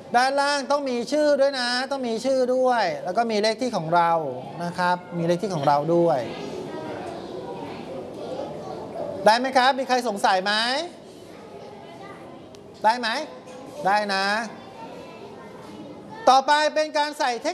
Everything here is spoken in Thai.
ด้านล่างต้องมีชื่อด้วยนะต้องมีชื่อด้วยแล้วก็มีเลขที่ของเรานะครับมีเลขที่ของเราด้วยได้ไหมครับมีใครสงสัยไหมได้ไหมได้นะต่อไปเป็นการใส่เท